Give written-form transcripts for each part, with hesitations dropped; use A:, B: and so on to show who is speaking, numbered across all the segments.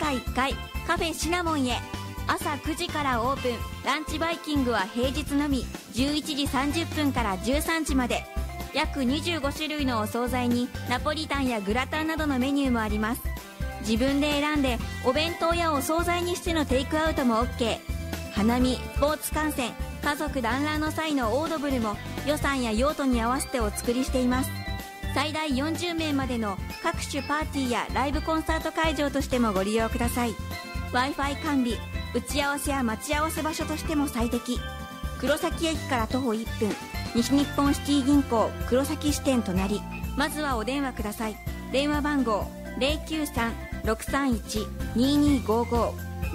A: 1階カフェシナモンへ。朝9時からオープン。ランチバイキングは平日のみ11時30分から13時まで。約25種類のお惣菜にナポリタンやグラタンなどのメニューもあります。自分で選んでお弁当やお惣菜にしてのテイクアウトも OK。 花見、スポーツ観戦、家族団らんの際のオードブルも予算や用途に合わせてお作りしています。最大40名までの各種パーティーやライブコンサート会場としてもご利用ください。 Wi-Fi 完備、打ち合わせや待ち合わせ場所としても最適。黒崎駅から徒歩1分、西日本シティ銀行黒崎支店隣。まずはお電話ください。電話番号 093-631-2255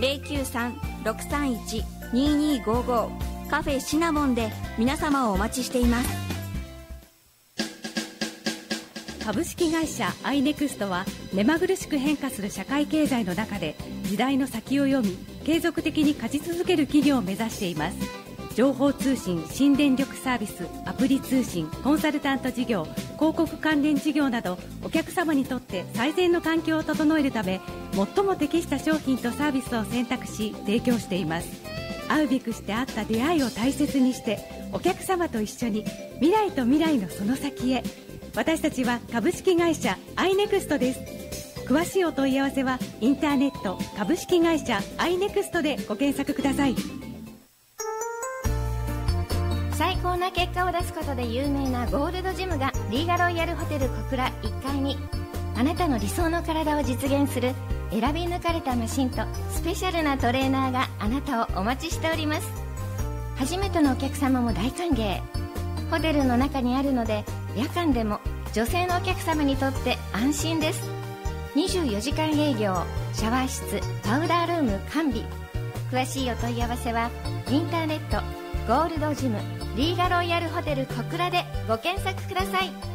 A: 093-631-2255。カフェシナモンで皆様をお待ちしています。
B: 株式会社アイネクストは目まぐるしく変化する社会経済の中で時代の先を読み継続的に勝ち続ける企業を目指しています。情報通信、新電力サービス、アプリ通信、コンサルタント事業、広告関連事業などお客様にとって最善の環境を整えるため最も適した商品とサービスを選択し提供しています。会うべくしてあった出会いを大切にしてお客様と一緒に未来と未来のその先へ。私たちは株式会社アイネクストです。詳しいお問い合わせはインターネット株式会社アイネクストでご検索ください。
C: 最高な結果を出すことで有名なゴールドジムがリーガロイヤルホテル小倉1階に。あなたの理想の体を実現する選び抜かれたマシンとスペシャルなトレーナーがあなたをお待ちしております。初めてのお客様も大歓迎。ホテルの中にあるので夜間でも女性のお客様にとって安心です。24時間営業、シャワー室、パウダールーム完備。詳しいお問い合わせはインターネットゴールドジムリーガロイヤルホテル小倉でご検索ください。